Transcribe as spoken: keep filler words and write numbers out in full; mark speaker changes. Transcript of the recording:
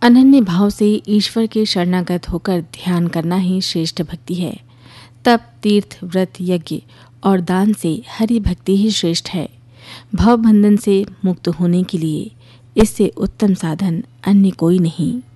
Speaker 1: अनन्य भाव से ईश्वर के शरणागत होकर ध्यान करना ही श्रेष्ठ भक्ति है। तप, तीर्थ, व्रत, यज्ञ और दान से हरि भक्ति ही श्रेष्ठ है। भव बंधन से मुक्त होने के लिए इससे उत्तम साधन अन्य कोई नहीं।